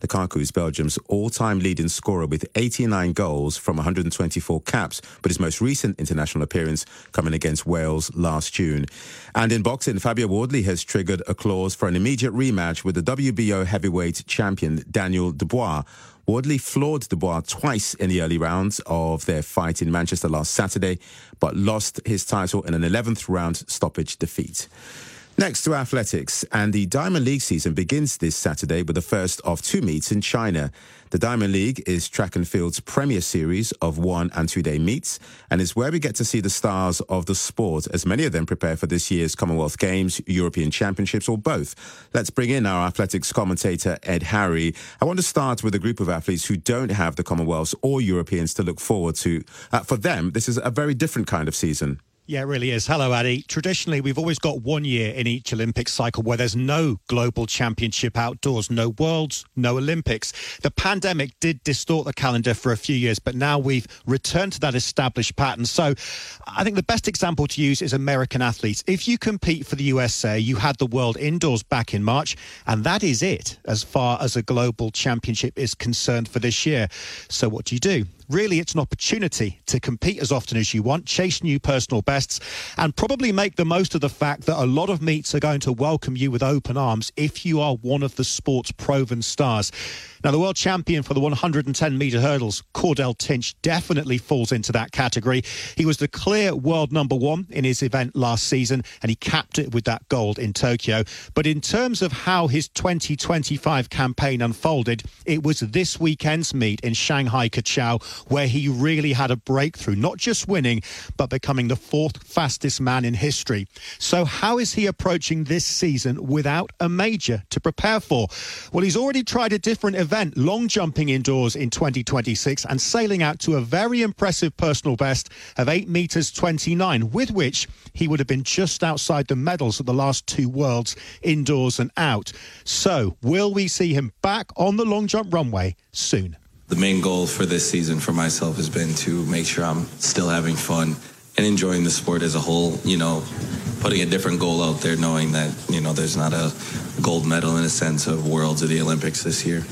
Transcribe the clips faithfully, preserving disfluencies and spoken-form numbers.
Lukaku is Belgium's all-time leading scorer with eighty-nine goals from one hundred twenty-four caps, but his most recent international appearance coming against Wales last June. And in boxing, Fabio Wardley has triggered a clause for an immediate rematch with the W B O heavyweight champion Daniel Dubois. Wardley floored Dubois twice in the early rounds of their fight in Manchester last Saturday, but lost his title in an eleventh round stoppage defeat. Next to athletics, and the Diamond League season begins this Saturday with the first of two meets in China. The Diamond League is track and field's premier series of one and two-day meets, and is where we get to see the stars of the sport, as many of them prepare for this year's Commonwealth Games, European Championships, or both. Let's bring in our athletics commentator, Ed Harry. I want to start with a group of athletes who don't have the Commonwealths or Europeans to look forward to. Uh, for them, this is a very different kind of season. Yeah, it really is. Hello, Addy. Traditionally, we've always got one year in each Olympic cycle where there's no global championship outdoors, no Worlds, no Olympics. The pandemic did distort the calendar for a few years, but now we've returned to that established pattern. So I think the best example to use is American athletes. If you compete for the U S A, you had the World Indoors back in March, and that is it as far as a global championship is concerned for this year. So what do you do? Really, it's an opportunity to compete as often as you want, chase new personal bests, and probably make the most of the fact that a lot of meets are going to welcome you with open arms if you are one of the sport's proven stars. Now, the world champion for the one hundred ten metre hurdles, Cordell Tinch, definitely falls into that category. He was the clear world number one in his event last season, and he capped it with that gold in Tokyo. But in terms of how his twenty twenty-five campaign unfolded, it was this weekend's meet in Shanghai Kachao where he really had a breakthrough, not just winning, but becoming the fourth fastest man in history. So how is he approaching this season without a major to prepare for? Well, he's already tried a different event, long jumping indoors in twenty twenty-six, and sailing out to a very impressive personal best of eight metres twenty-nine, with which he would have been just outside the medals at the last two Worlds, indoors and out. So will we see him back on the long jump runway soon? The main goal for this season for myself has been to make sure I'm still having fun and enjoying the sport as a whole, you know, putting a different goal out there, knowing that, you know, there's not a gold medal in a sense of Worlds or the Olympics this year.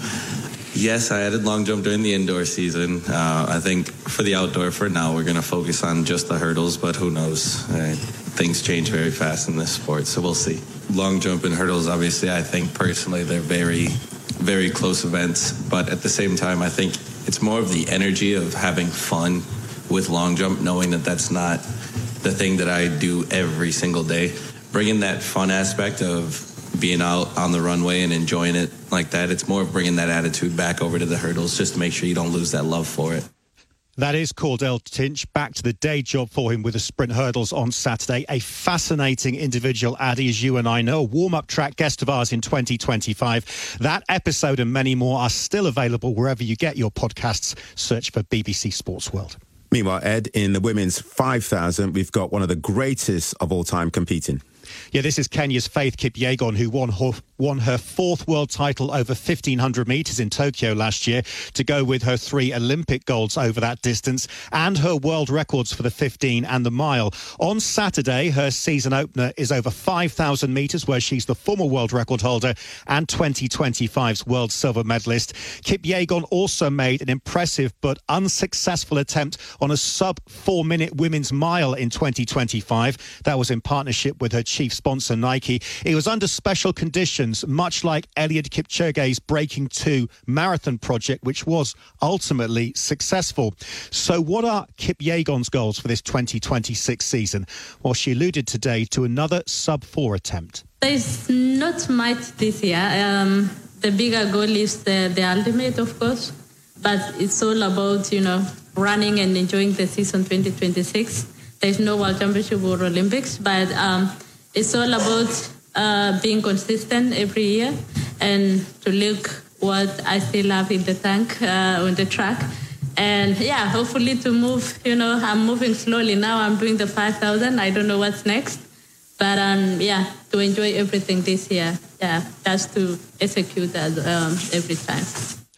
Yes, I added long jump during the indoor season. Uh, I think for the outdoor, for now, we're going to focus on just the hurdles, but who knows? Uh, things change very fast in this sport, so we'll see. Long jump and hurdles, obviously, I think personally they're very, very close events, but at the same time, I think it's more of the energy of having fun with long jump, knowing that that's not the thing that I do every single day. Bringing that fun aspect of being out on the runway and enjoying it like that, it's more of bringing that attitude back over to the hurdles just to make sure you don't lose that love for it. That is Cordell Tinch, back to the day job for him with the sprint hurdles on Saturday. A fascinating individual, Addy, as you and I know, a warm-up track guest of ours in twenty twenty-five. That episode and many more are still available wherever you get your podcasts. Search for B B C Sports World. Meanwhile, Ed, in the women's five thousand, we've got one of the greatest of all time competing. Yeah, this is Kenya's Faith Kipyegon, who won her, won her fourth world title over fifteen hundred metres in Tokyo last year, to go with her three Olympic golds over that distance and her world records for the fifteen and the mile. On Saturday, her season opener is over five thousand metres, where she's the former world record holder and twenty twenty-five's world silver medalist. Kipyegon also made an impressive but unsuccessful attempt on a sub-four-minute women's mile in twenty twenty-five. That was in partnership with her chief sponsor, Nike. It was under special conditions, much like Eliud Kipchoge's Breaking two marathon project, which was ultimately successful. So what are Kipyegon's goals for this twenty twenty-six season? Well, she alluded today to another sub-four attempt. There's not much this year. Um, the bigger goal is the, the ultimate, of course, but it's all about, you know, running and enjoying the season twenty twenty-six. There's no World Championship or Olympics, but um, it's all about uh, being consistent every year and to look what I still have in the tank uh, on the track. And yeah, hopefully to move, you know, I'm moving slowly now. I'm doing the five thousand. I don't know what's next. But um, yeah, to enjoy everything this year. Yeah, that's to execute that um, every time.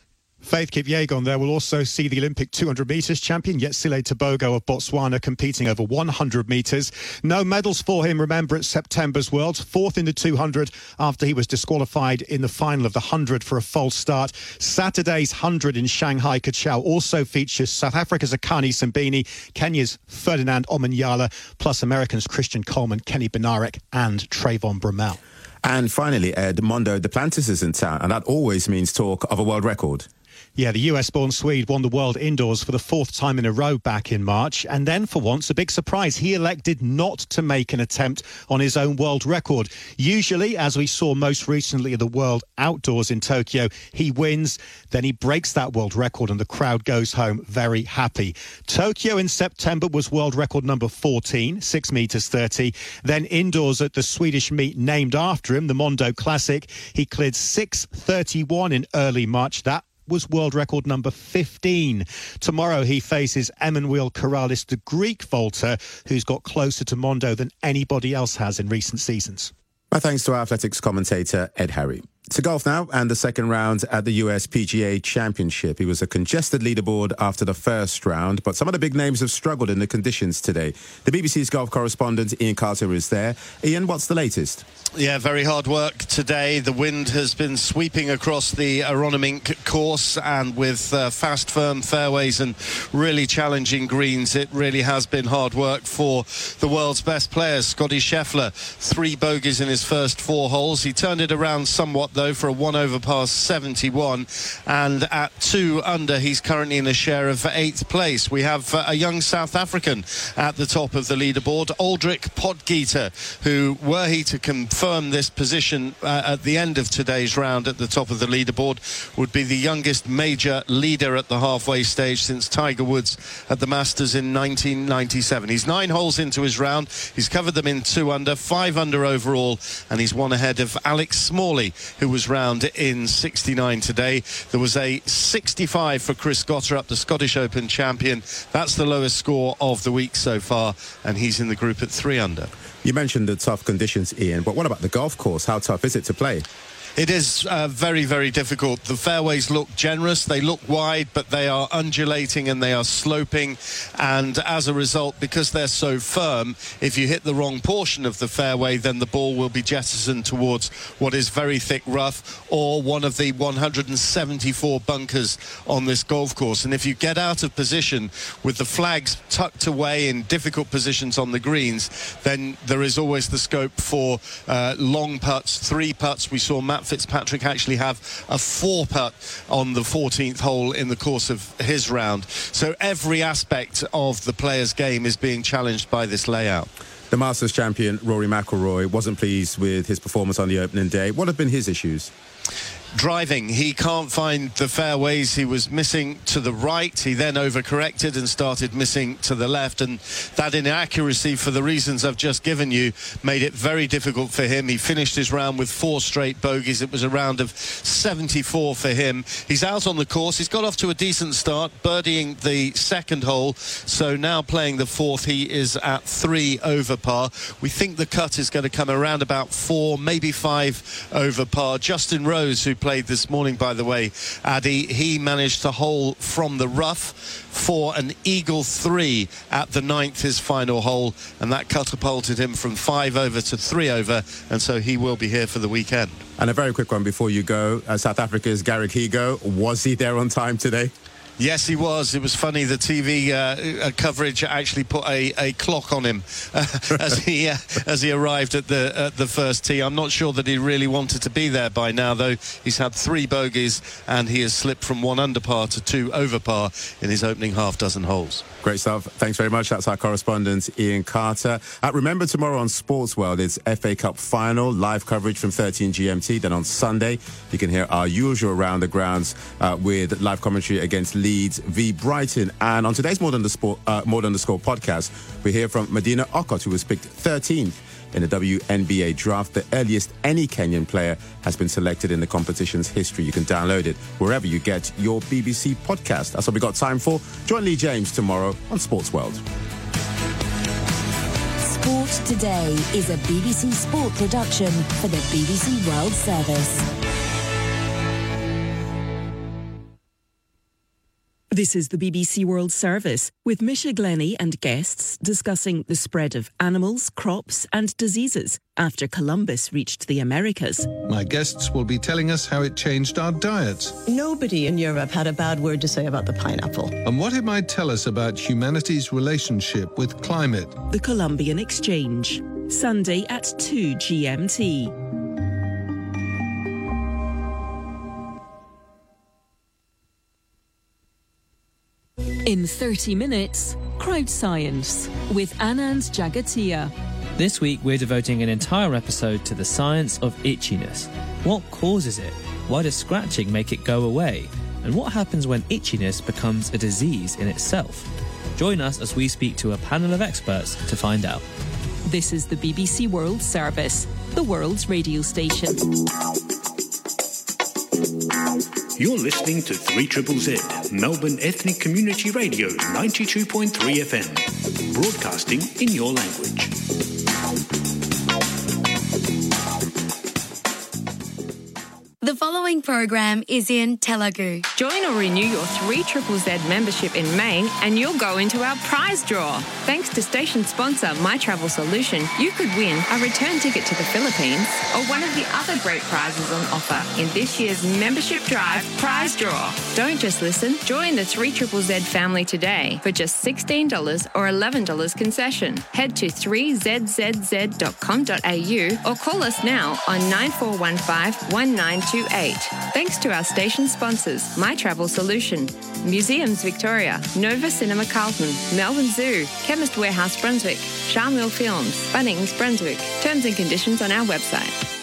Faith Kipyegon there will also see the Olympic two hundred metres champion Yetsile Tebogo of Botswana competing over one hundred metres. No medals for him, remember, at September's Worlds. Fourth in the two hundred after he was disqualified in the final of the one hundred for a false start. Saturday's one hundred in Shanghai Kachau also features South Africa's Akani Simbine, Kenya's Ferdinand Omanyala, plus Americans Christian Coleman, Kenny Benarek and Trayvon Bromell. And finally, Ed, Mondo Duplantis is in town, and that always means talk of a world record. Yeah, the U S-born Swede won the world indoors for the fourth time in a row back in March. And then, for once, a big surprise. He elected not to make an attempt on his own world record. Usually, as we saw most recently at the World Outdoors in Tokyo, he wins, then he breaks that world record and the crowd goes home very happy. Tokyo in September was world record number fourteen, six metres thirty. Then indoors at the Swedish meet named after him, the Mondo Classic, he cleared six thirty-one in early March. That was world record number fifteen. Tomorrow he faces Emmanuel Corrales, the Greek vaulter, who's got closer to Mondo than anybody else has in recent seasons. My thanks to our athletics commentator, Ed Harry. To golf now, and the second round at the U S P G A Championship. It was a congested leaderboard after the first round, but some of the big names have struggled in the conditions today. The B B C's golf correspondent, Ian Carter, is there. Ian, what's the latest? Yeah, very hard work today. The wind has been sweeping across the Aronimink course, and with uh, fast, firm fairways and really challenging greens, it really has been hard work for the world's best players. Scotty Scheffler, three bogeys in his first four holes. He turned it around somewhat, though, for a one over par seventy-one, and at two under, he's currently in a share of eighth place. We have uh, a young South African at the top of the leaderboard, Aldrich Potgieter, who, were he to confirm this position uh, at the end of today's round at the top of the leaderboard, would be the youngest major leader at the halfway stage since Tiger Woods at the Masters in nineteen ninety-seven. He's nine holes into his round. He's covered them in two under, five under overall, and he's one ahead of Alex Smalley, who was round in sixty-nine today. There was a sixty-five for Chris Gotterup, the Scottish Open champion. That's the lowest score of the week so far, and he's in the group at three under. You mentioned the tough conditions, Ian, but what about the golf course? How tough is it to play? It is uh, very, very difficult. The fairways look generous, they look wide, but they are undulating and they are sloping. And as a result, because they're so firm, if you hit the wrong portion of the fairway, then the ball will be jettisoned towards what is very thick rough or one of the one hundred seventy-four bunkers on this golf course. And if you get out of position with the flags tucked away in difficult positions on the greens, then there is always the scope for uh, long putts, three putts. We saw Matt Fitzpatrick actually have a four putt on the fourteenth hole in the course of his round. So every aspect of the player's game is being challenged by this layout. The Masters champion Rory McIlroy wasn't pleased with his performance on the opening day. What have been his issues? Driving. He can't find the fairways. He was missing to the right. He then overcorrected and started missing to the left, and that inaccuracy, for the reasons I've just given you, made it very difficult for him. He finished his round with four straight bogeys. It was a round of seventy-four for him. He's out on the course. He's got off to a decent start, birdieing the second hole, so now playing the fourth, he is at three over par. We think the cut is going to come around about four, maybe five over par. Justin Rose, who played this morning, by the way, Addy, he managed to hole from the rough for an eagle three at the ninth, his final hole, and that catapulted him from five over to three over, and so he will be here for the weekend. And a very quick one before you go. Uh, South Africa's Garrick Higo, was he there on time today? Yes, he was. It was funny. The T V uh, coverage actually put a, a clock on him uh, as he uh, as he arrived at the at the first tee. I'm not sure that he really wanted to be there by now, though. He's had three bogeys and he has slipped from one under par to two over par in his opening half dozen holes. Great stuff. Thanks very much. That's our correspondent, Ian Carter. Uh, remember, tomorrow on Sports World, it's F A Cup final, live coverage from thirteen G M T. Then on Sunday, you can hear our usual round the grounds uh, with live commentary against Leeds v Brighton. And on today's More Than the Sport, uh, More Than the Score podcast, we hear from Medina Okot, who was picked thirteenth in the W N B A draft, the earliest any Kenyan player has been selected in the competition's history. You can download it wherever you get your B B C podcast. That's what we got time for. Join Lee James tomorrow on Sports World. Sport Today is a B B C Sport production for the B B C World Service. This is the B B C World Service, with Misha Glenny and guests discussing the spread of animals, crops and diseases after Columbus reached the Americas. My guests will be telling us how it changed our diets. Nobody in Europe had a bad word to say about the pineapple. And what it might tell us about humanity's relationship with climate. The Columbian Exchange, Sunday at two G M T. In thirty minutes, Crowd Science with Anand Jagatia. This week, we're devoting an entire episode to the science of itchiness. What causes it? Why does scratching make it go away? And what happens when itchiness becomes a disease in itself? Join us as we speak to a panel of experts to find out. This is the B B C World Service, the world's radio station. You're listening to three Z Z Z, Melbourne Ethnic Community Radio ninety-two point three F M, broadcasting in your language. The following program is in Telugu. Join or renew your three Z Z Z membership in May and you'll go into our prize draw. Thanks to station sponsor My Travel Solution, you could win a return ticket to the Philippines or one of the other great prizes on offer in this year's Membership Drive prize draw. Don't just listen, join the three Z Z Z family today for just sixteen dollars or eleven dollars concession. Head to three z z z dot com dot a u or call us now on nine four one five, one nine two eight. Thanks to our station sponsors, My Travel Solution, Museums Victoria, Nova Cinema Carlton, Melbourne Zoo, Chemist Warehouse Brunswick, Charmel Films, Bunnings Brunswick. Terms and conditions on our website.